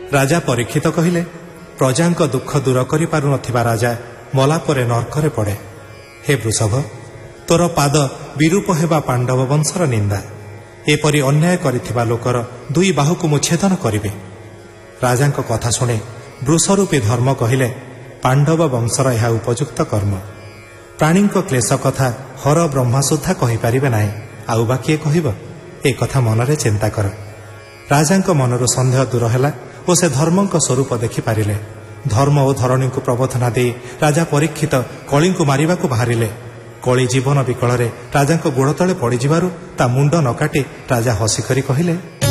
ରାଜା ପରୀକ୍ଷିତ କହିଲେ, ପ୍ରଜାଙ୍କ ଦୁଃଖ ଦୂର କରିପାରୁନଥିବା ରାଜା ମଲା ପରେ ନର୍କରେ ପଡ଼େ। ହେ ବୃଷଭ, ତୋର ପାଦ ବିରୂପ ହେବା ପାଣ୍ଡବ ବଂଶର ନିନ୍ଦା। ଏପରି ଅନ୍ୟାୟ କରିଥିବା ଲୋକର 2 ବାହୁକୁ ମୁଁ ଛେଦନ କରିବି। ରାଜାଙ୍କ କଥା ଶୁଣି ବୃଷରୂପୀ ଧର୍ମ କହିଲେ, ପାଣ୍ଡବ ବଂଶର ଏହା ଉପଯୁକ୍ତ କର୍ମ। ପ୍ରାଣୀଙ୍କ କ୍ଲେଶ କଥା ହର ବ୍ରହ୍ମା ସୁଦ୍ଧା କହିପାରିବେ ନାହିଁ, ଆଉ ବା କିଏ କହିବ? ଏ କଥା ମନରେ ଚିନ୍ତା କର। ରାଜାଙ୍କ ମନରୁ ସନ୍ଦେହ ଦୂର ହେଲା ଓ ସେ ଧର୍ମଙ୍କ ସ୍ୱରୂପ ଦେଖିପାରିଲେ। ଧର୍ମ ଓ ଧରଣୀଙ୍କୁ ପ୍ରବୋଧନା ଦେଇ ରାଜା ପରୀକ୍ଷିତ କଳିଙ୍କୁ ମାରିବାକୁ ବାହାରିଲେ। କଳି ଜୀବନ ବିକଳରେ ରାଜାଙ୍କ ଗୋଡ଼ ତଳେ ପଡ଼ିଯିବାରୁ ତା ମୁଣ୍ଡ ନ କାଟି ରାଜା ହସିକରି କହିଲେ,